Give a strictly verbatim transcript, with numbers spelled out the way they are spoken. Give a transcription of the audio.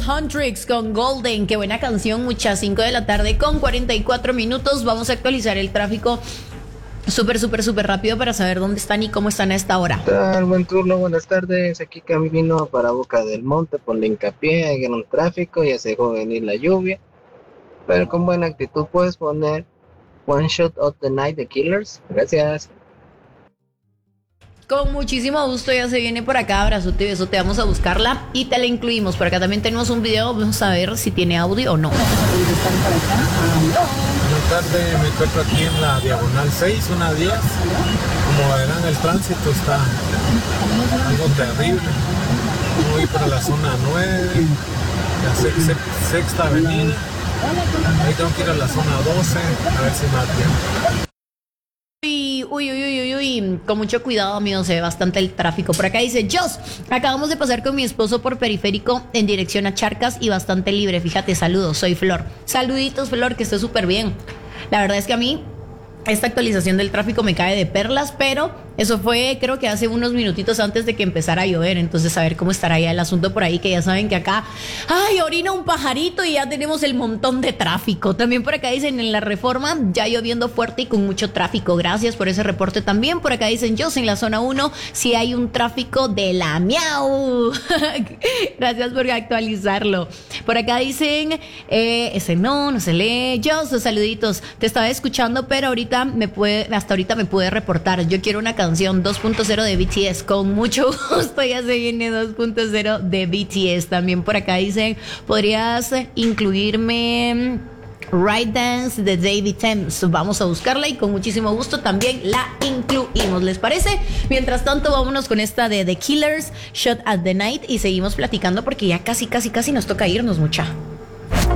Huntrix con Golden. Qué buena canción, muchas. Cinco de la tarde con cuarenta y cuatro minutos. Vamos a actualizar el tráfico súper, súper, súper rápido para saber dónde están y cómo están a esta hora. ¿Qué tal? Buen turno, buenas tardes. Aquí camino para Boca del Monte, ponle hincapié en un tráfico, ya se dejó venir la lluvia, pero con buena actitud puedes poner One Shot of the Night de Killers. Gracias. Con muchísimo gusto, ya se viene por acá, abrazote y besote, vamos a buscarla y te la incluimos. Por acá también tenemos un video, vamos a ver si tiene audio o no. Buenas tardes, me encuentro aquí en la Diagonal seis, una diez. Como verán, el tránsito está algo terrible. Voy para la zona nueve, la sex- sex- sexta avenida. Ahí tengo que ir a la zona doce, a ver si me da tiempo. Uy, uy, uy, uy, uy, uy, con mucho cuidado, amigos, se ve bastante el tráfico. Por acá dice, Jos, acabamos de pasar con mi esposo por periférico en dirección a Charcas y bastante libre. Fíjate, saludos, soy Flor. Saluditos, Flor, que esté súper bien. La verdad es que a mí esta actualización del tráfico me cae de perlas, pero eso fue creo que hace unos minutitos antes de que empezara a llover. Entonces a ver cómo estará ya el asunto por ahí, que ya saben que acá, ay, orina un pajarito y ya tenemos el montón de tráfico. También por acá dicen en la Reforma, ya lloviendo fuerte y con mucho tráfico. Gracias por ese reporte también. Por acá dicen, yo en la zona uno si hay un tráfico de la miau. Gracias por actualizarlo. Por acá dicen, eh, ese no, no se lee. Yo, saluditos, te estaba escuchando, pero ahorita me puede, hasta ahorita me pude reportar. Yo quiero una canción dos punto cero de B T S. Con mucho gusto, ya se viene dos punto cero de B T S. También por acá dicen, ¿podrías incluirme Right Dance de David Thames? Vamos a buscarla y con muchísimo gusto también la incluimos. ¿Les parece? Mientras tanto, vámonos con esta de The Killers, Shot at the Night, y seguimos platicando porque ya casi, casi, casi nos toca irnos, mucha.